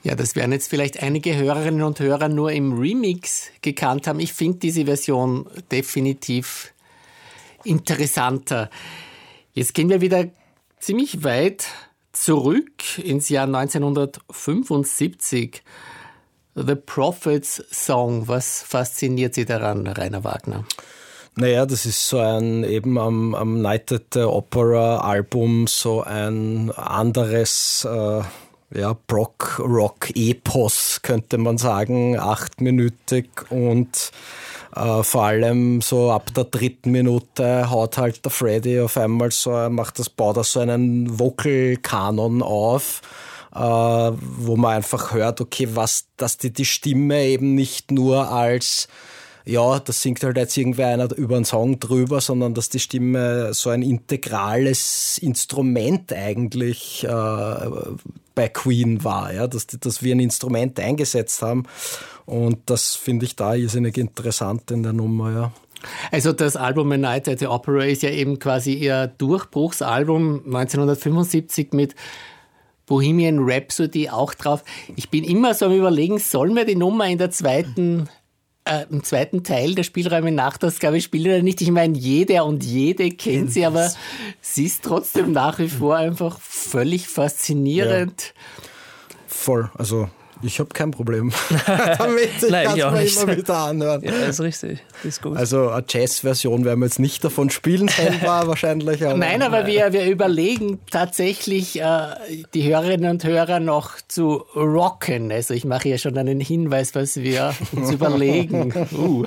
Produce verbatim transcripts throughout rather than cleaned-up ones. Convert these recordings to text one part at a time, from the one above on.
Ja, das werden jetzt vielleicht einige Hörerinnen und Hörer nur im Remix gekannt haben. Ich finde diese Version definitiv interessanter. Jetzt gehen wir wieder ziemlich weit zurück ins Jahr neunzehnhundertfünfundsiebzig. The Prophets Song. Was fasziniert Sie daran, Rainer Wagner? Naja, das ist so ein, eben am, am Night at the Opera Album, so ein anderes, äh, ja, Brock-Rock-Epos, könnte man sagen, achtminütig und äh, vor allem so ab der dritten Minute haut halt der Freddy auf einmal so, macht das, baut er so einen Vocal-Kanon auf, äh, wo man einfach hört, okay, was, dass die, die Stimme eben nicht nur als ja, das singt halt jetzt irgendwer einer über einen Song drüber, sondern dass die Stimme so ein integrales Instrument eigentlich äh, bei Queen war, ja, dass, die, dass wir ein Instrument eingesetzt haben und das finde ich da irrsinnig interessant in der Nummer, ja. Also das Album A Night at the Opera ist ja eben quasi ihr Durchbruchsalbum neunzehnhundertfünfundsiebzig mit Bohemian Rhapsody auch drauf. Ich bin immer so am Überlegen, sollen wir die Nummer in der zweiten Äh, im zweiten Teil der Spielräume Nachtausgabe spielen oder nicht. Ich meine, jeder und jede kennt sie, aber sie ist trotzdem nach wie vor einfach völlig faszinierend. Ja. Voll, also ich habe kein Problem damit. Ich kann es mir immer wieder anhören. Ja, ist richtig. Ist gut. Also eine Jazz-Version werden wir jetzt nicht davon spielen selber wahrscheinlich. Aber Nein, aber wir, wir überlegen tatsächlich, äh, die Hörerinnen und Hörer noch zu rocken. Also ich mache ja schon einen Hinweis, was wir uns überlegen. Uh.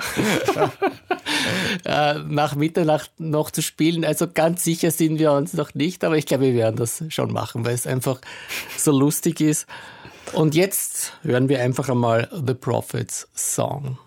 äh, nach Mitternacht noch zu spielen. Also ganz sicher sind wir uns noch nicht, aber ich glaube, wir werden das schon machen, weil es einfach so lustig ist. Und jetzt hören wir einfach einmal The Prophets Song.